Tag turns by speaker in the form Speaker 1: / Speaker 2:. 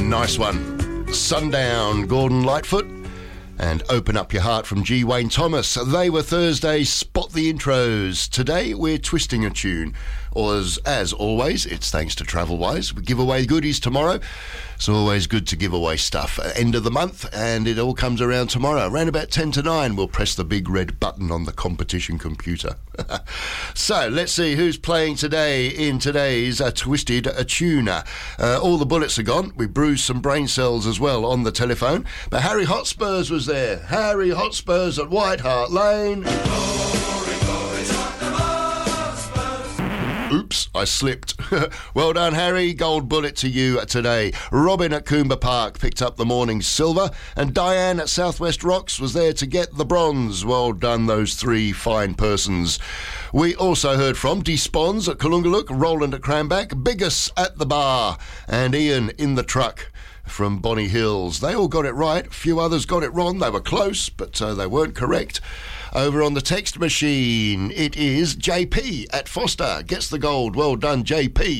Speaker 1: Nice one. Sundown, Gordon Lightfoot. And Open Up Your Heart from G. Wayne Thomas. They were Thursday's Spot the Intros. Today we're twisting a tune. Or as always, it's thanks to Travelwise. We give away goodies tomorrow. It's always good to give away stuff. End of the month, and it all comes around tomorrow. Around about 10 to 9, we'll press the big red button on the competition computer. So, let's see who's playing today in today's Twisted a Tuner. All the bullets are gone. We bruised some brain cells as well on the telephone. But Harry Hotspurs was there. Harry Hotspurs at White Hart Lane. Oops, I slipped. Well done, Harry. Gold bullet to you today. Robin at Coomber Park picked up the morning silver, and Diane at Southwest Rocks was there to get the bronze. Well done, those three fine persons. We also heard from Despons at Kalungaluk, Roland at Cranback, Biggest at the bar, and Ian in the truck from Bonny Hills. They all got it right. A few others got it wrong. They were close, but they weren't correct. Over on the text machine, it is JP at Foster. Gets the gold. Well done, JP.